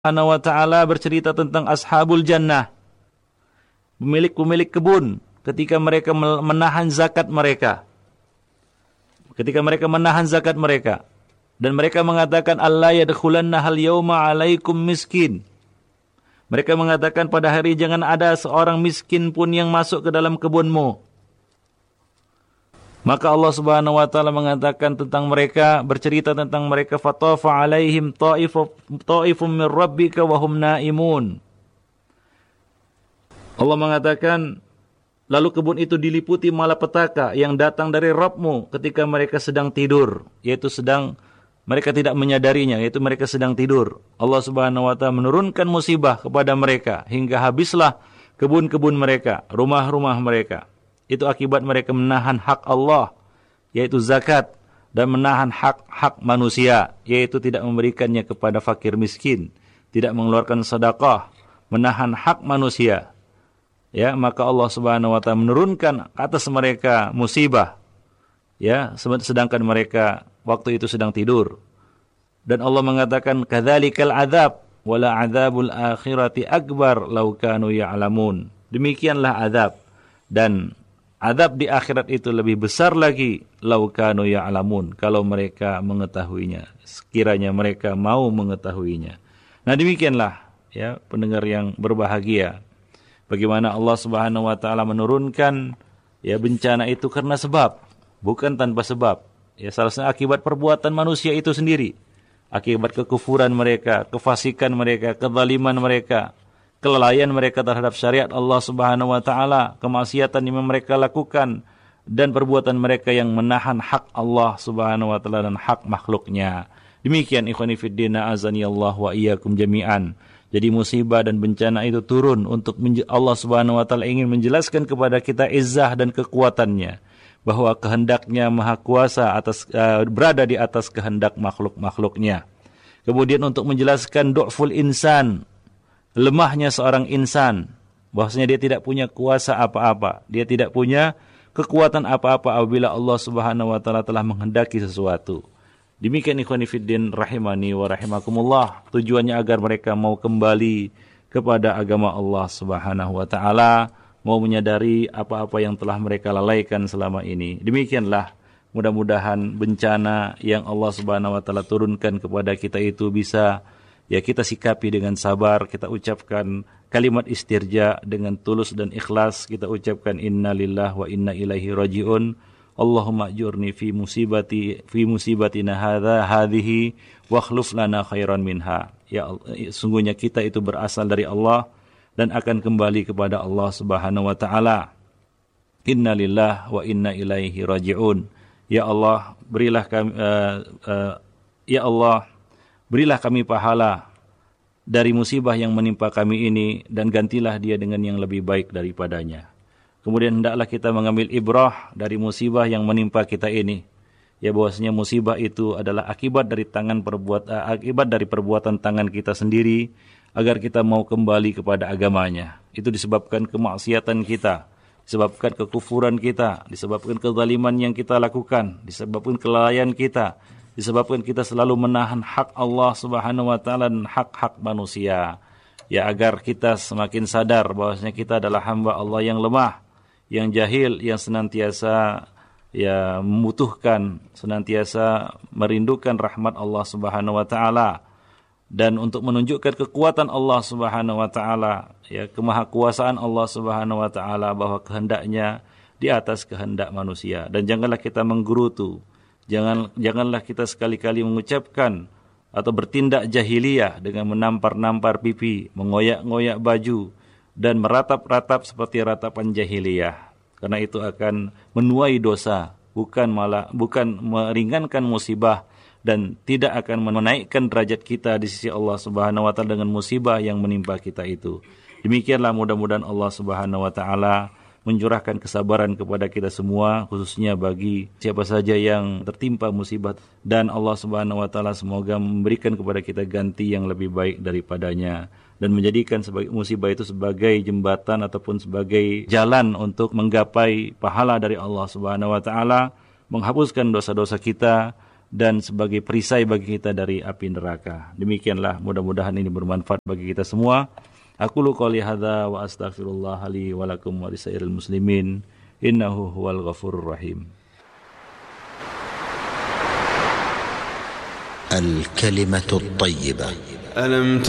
Subhanahu wa ta'ala bercerita tentang ashabul jannah, pemilik kebun, ketika mereka menahan zakat mereka. Dan mereka mengatakan, Allah yadkhulanna hal yawma alaikum miskin. Mereka mengatakan, pada hari jangan ada seorang miskin pun yang masuk ke dalam kebunmu. Maka Allah Subhanahu wa ta'ala mengatakan tentang mereka, bercerita tentang mereka, fatafa alaihim ta'ifum min rabbika wa hum naimun. Allah mengatakan, lalu kebun itu diliputi malapetaka yang datang dari Rabbmu ketika mereka sedang tidur, yaitu mereka tidak menyadarinya, yaitu mereka sedang tidur. Allah Subhanahu wa ta'ala menurunkan musibah kepada mereka hingga habislah kebun-kebun mereka, rumah-rumah mereka. Itu akibat mereka menahan hak Allah, yaitu zakat, dan menahan hak-hak manusia, yaitu tidak memberikannya kepada fakir miskin, tidak mengeluarkan sedekah, menahan hak manusia. Ya, maka Allah Subhanahu wa ta'ala menurunkan atas mereka musibah, ya, sedangkan mereka waktu itu sedang tidur. Dan Allah mengatakan, kadzalikal adzab wala adzabul akhirati akbar law kanu ya'lamun. Demikianlah azab, dan azab di akhirat itu lebih besar lagi, law kanu ya'lamun, kalau mereka mengetahuinya, sekiranya mereka mau mengetahuinya. Nah, demikianlah ya pendengar yang berbahagia, bagaimana Allah Subhanahu wa ta'ala menurunkan ya bencana itu karena sebab, bukan tanpa sebab. Ya, salah satu akibat perbuatan manusia itu sendiri, akibat kekufuran mereka, kefasikan mereka, kezaliman mereka, kelalaian mereka terhadap syariat Allah Subhanahu wa ta'ala, kemaksiatan yang mereka lakukan, dan perbuatan mereka yang menahan hak Allah Subhanahu wa ta'ala dan hak makhluknya. Demikian ikhwani fiddin, azanillah wa iyyakum jami'an. Jadi musibah dan bencana itu turun untuk Allah Subhanahu wa ta'ala ingin menjelaskan kepada kita izzah dan kekuatannya, bahwa kehendaknya maha kuasa berada di atas kehendak makhluk-makhluknya. Kemudian untuk menjelaskan du'ful insan, lemahnya seorang insan, bahwasanya dia tidak punya kuasa apa-apa, dia tidak punya kekuatan apa-apa apabila Allah Subhanahu wa ta'ala telah menghendaki sesuatu. Demikian ikhwani fiddin rahimani wa rahimakumullah, tujuannya agar mereka mau kembali kepada agama Allah Subhanahu wa ta'ala, mau menyadari apa-apa yang telah mereka lalaikan selama ini. Demikianlah, mudah-mudahan bencana yang Allah Subhanahu wa ta'ala turunkan kepada kita itu bisa ya kita sikapi dengan sabar, kita ucapkan kalimat istirja dengan tulus dan ikhlas, kita ucapkan inna lillahi wa inna ilaihi raji'un. Allahumma ajurni fi musibatina hadhihi wa akhluf lana khairan minha. Ya Allah, sungguhnya kita itu berasal dari Allah dan akan kembali kepada Allah Subhanahu wa ta'ala. Inna lillahi wa inna ilaihi raji'un. Ya Allah, berilah kami ya Allah, berilah kami pahala dari musibah yang menimpa kami ini, dan gantilah dia dengan yang lebih baik daripadanya. Kemudian hendaklah kita mengambil ibrah dari musibah yang menimpa kita ini, ya bahwasanya musibah itu adalah akibat dari perbuatan tangan kita sendiri, agar kita mau kembali kepada agamanya. Itu disebabkan kemaksiatan kita, disebabkan kekufuran kita, disebabkan kezaliman yang kita lakukan, disebabkan kelalaian kita, disebabkan kita selalu menahan hak Allah Subhanahu wa ta'ala dan hak-hak manusia. Ya, agar kita semakin sadar bahwasanya kita adalah hamba Allah yang lemah, yang jahil, yang senantiasa ya membutuhkan, senantiasa merindukan rahmat Allah Subhanahu wa ta'ala. Dan untuk menunjukkan kekuatan Allah Subhanahu wa ta'ala, ya kemahakuasaan Allah Subhanahu wa ta'ala, bahwa kehendaknya di atas kehendak manusia. Dan janganlah kita menggerutu, janganlah kita sekali-kali mengucapkan atau bertindak jahiliyah dengan menampar-nampar pipi, mengoyak-ngoyak baju, dan meratap-ratap seperti ratapan jahiliyah. Karena itu akan menuai dosa, bukan meringankan musibah, dan tidak akan menaikkan derajat kita di sisi Allah Subhanahu wa ta'ala dengan musibah yang menimpa kita itu. Demikianlah, mudah-mudahan Allah Subhanahu wa ta'ala mencurahkan kesabaran kepada kita semua, khususnya bagi siapa saja yang tertimpa musibah, dan Allah Subhanahu wa ta'ala semoga memberikan kepada kita ganti yang lebih baik daripadanya, dan menjadikan musibah itu sebagai jembatan ataupun sebagai jalan untuk menggapai pahala dari Allah Subhanahu wa ta'ala, menghapuskan dosa-dosa kita, dan sebagai perisai bagi kita dari api neraka. Demikianlah, mudah-mudahan ini bermanfaat bagi kita semua. Aqulu qouli hadza wa astaghfirullah li wa lakum wa lisairil muslimin innahu huwal ghafurur rahim. الكلمة الطيبة.